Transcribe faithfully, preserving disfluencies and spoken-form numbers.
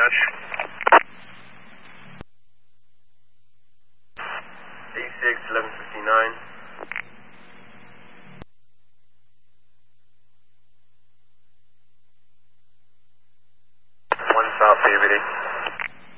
dispatch. A six, eleven fifty-nine. One South P B D.